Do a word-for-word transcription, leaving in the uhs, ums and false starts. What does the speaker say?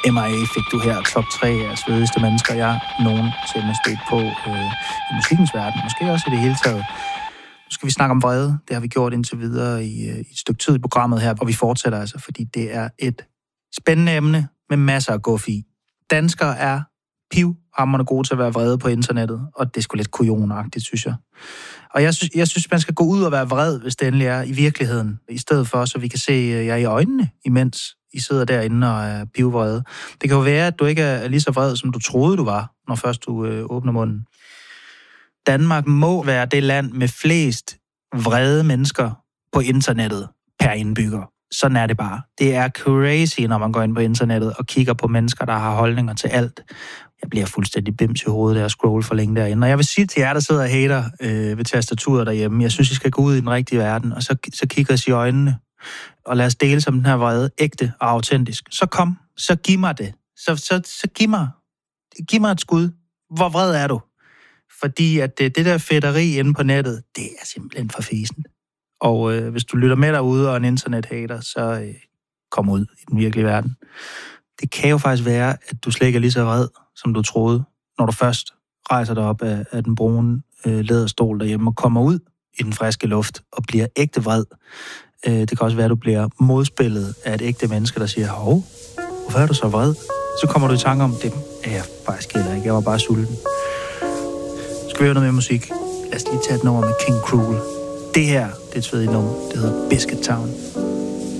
M I A fik du her top tre af svedigste mennesker, jeg nogensinde har stødt på øh, i musikkens verden. Måske også i det hele taget. Nu skal vi snakke om vrede. Det har vi gjort indtil videre i, øh, i et stykke tid i programmet her, og vi fortsætter altså, fordi det er et spændende emne med masser af guf i. Danskere er pivhamrende gode til at være vrede på internettet, og det er sgu lidt kujonagtigt, synes jeg. Og jeg synes, jeg synes, man skal gå ud og være vred, hvis det endelig er i virkeligheden, i stedet for, så vi kan se jer i øjnene, imens I sidder derinde og er pivvrede. Det kan jo være, at du ikke er lige så vred, som du troede, du var, når først du øh, åbner munden. Danmark må være det land med flest vrede mennesker på internettet per indbygger. Sådan er det bare. Det er crazy, når man går ind på internettet og kigger på mennesker, der har holdninger til alt. Jeg bliver fuldstændig bims i hovedet der og scroll for længe derinde. Og jeg vil sige til jer, der sidder og hater øh, ved tastaturet derhjemme, jeg synes, I skal gå ud i den rigtige verden, og så, så kigger os i øjnene, og lad os dele som den her vrede, ægte og autentisk. Så kom, så giv mig det. Så, så, så giv mig, giv mig et skud. Hvor vred er du? Fordi at det, det der fedteri inde på nettet, det er simpelthen for fesen. Og øh, hvis du lytter med derude og en internethater, så øh, kom ud i den virkelige verden. Det kan jo faktisk være, at du slet ikke er lige så vred, som du troede, når du først rejser dig op af, af den brune øh, læderstol derhjemme og kommer ud i den friske luft og bliver ægte vred. Øh, det kan også være, at du bliver modspillet af et ægte menneske, der siger, hov, hvorfor er du så vred? Så kommer du i tanke om, det er jeg faktisk heller ikke. Jeg var bare sulten. Skal vi høre noget mere musik? Lad os lige tage et nummer med King Cruel. Det her, det er et svedigt nummer. Det hedder Biscuit Town.